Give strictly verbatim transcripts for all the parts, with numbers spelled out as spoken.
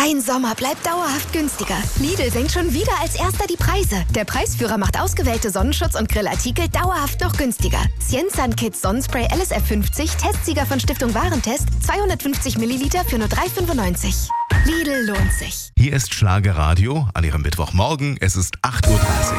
Dein Sommer bleibt dauerhaft günstiger. Lidl senkt schon wieder als erster die Preise. Der Preisführer macht ausgewählte Sonnenschutz- und Grillartikel dauerhaft noch günstiger. Cienzan Kids Sonnenspray L S F fünfzig, Testsieger von Stiftung Warentest, zweihundertfünfzig Milliliter für nur drei fünfundneunzig. Lidl lohnt sich. Hier ist Schlagerradio an Ihrem Mittwochmorgen. Es ist acht Uhr dreißig.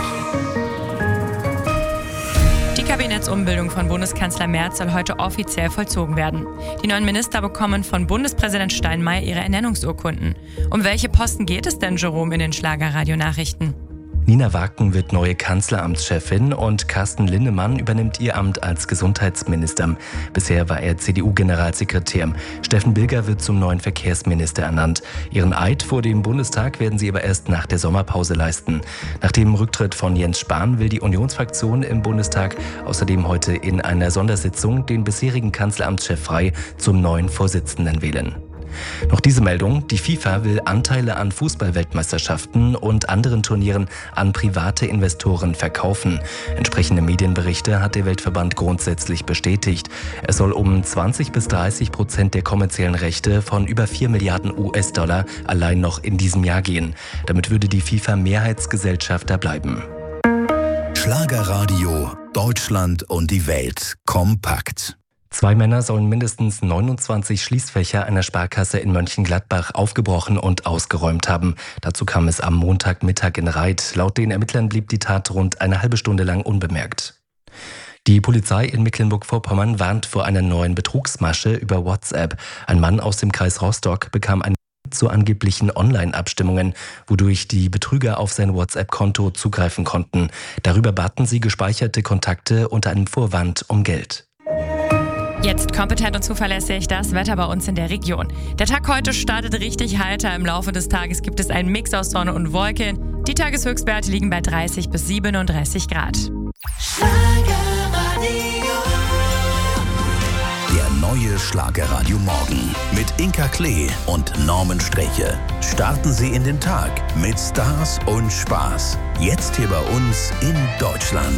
Die Kabinettsumbildung von Bundeskanzler Merz soll heute offiziell vollzogen werden. Die neuen Minister bekommen von Bundespräsident Steinmeier ihre Ernennungsurkunden. Um welche Posten geht es denn, Jerome, in den Schlagerradio-Nachrichten? Nina Waken wird neue Kanzleramtschefin und Carsten Linnemann übernimmt ihr Amt als Gesundheitsminister. Bisher war er C D U-Generalsekretär. Steffen Bilger wird zum neuen Verkehrsminister ernannt. Ihren Eid vor dem Bundestag werden sie aber erst nach der Sommerpause leisten. Nach dem Rücktritt von Jens Spahn will die Unionsfraktion im Bundestag außerdem heute in einer Sondersitzung den bisherigen Kanzleramtschef Frey zum neuen Vorsitzenden wählen. Noch diese Meldung: Die FIFA will Anteile an Fußball-Weltmeisterschaften und anderen Turnieren an private Investoren verkaufen. Entsprechende Medienberichte hat der Weltverband grundsätzlich bestätigt. Es soll um zwanzig bis dreißig Prozent der kommerziellen Rechte von über vier Milliarden U S-Dollar allein noch in diesem Jahr gehen. Damit würde die FIFA Mehrheitsgesellschafter bleiben. Schlagerradio, Deutschland und die Welt kompakt. Zwei Männer sollen mindestens neunundzwanzig Schließfächer einer Sparkasse in Mönchengladbach aufgebrochen und ausgeräumt haben. Dazu kam es am Montagmittag in Reit. Laut den Ermittlern blieb die Tat rund eine halbe Stunde lang unbemerkt. Die Polizei in Mecklenburg-Vorpommern warnt vor einer neuen Betrugsmasche über WhatsApp. Ein Mann aus dem Kreis Rostock bekam ein zu angeblichen Online-Abstimmungen, wodurch die Betrüger auf sein WhatsApp-Konto zugreifen konnten. Darüber baten sie gespeicherte Kontakte unter einem Vorwand um Geld. Jetzt kompetent und zuverlässig das Wetter bei uns in der Region. Der Tag heute startet richtig heiter. Im Laufe des Tages gibt es einen Mix aus Sonne und Wolken. Die Tageshöchstwerte liegen bei dreißig bis siebenunddreißig Grad. Der neue Schlagerradio Morgen mit Inka Klee und Norman Streche. Starten Sie in den Tag mit Stars und Spaß. Jetzt hier bei uns in Deutschland.